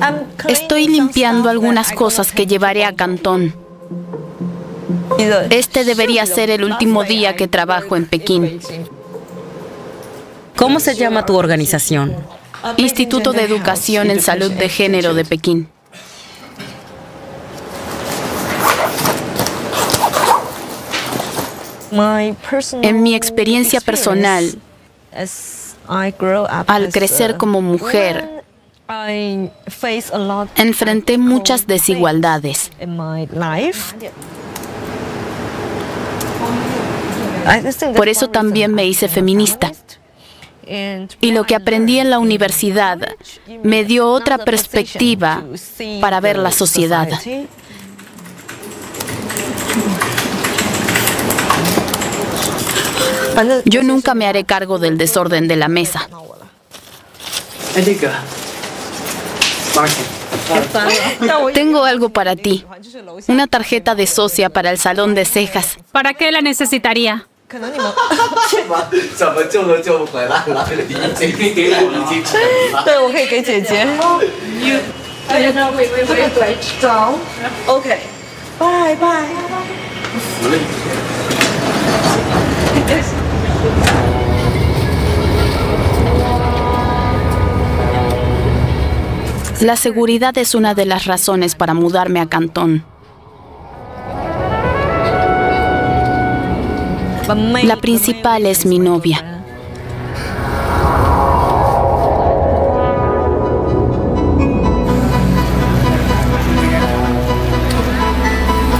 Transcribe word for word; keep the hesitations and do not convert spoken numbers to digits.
Estoy limpiando algunas cosas que llevaré a Cantón. Este debería ser el último día que trabajo en Pekín. ¿Cómo se llama tu organización? Instituto de Educación en Salud de Género de Pekín. En mi experiencia personal, al crecer como mujer, enfrenté muchas desigualdades. Por eso también me hice feminista. Y lo que aprendí en la universidad me dio otra perspectiva para ver la sociedad. Yo nunca me haré cargo del desorden de la mesa. Tengo algo para ti. Una tarjeta de socia para el salón de cejas. ¿Para qué la necesitaría? La seguridad es una de las razones para mudarme a Cantón. La principal es mi novia.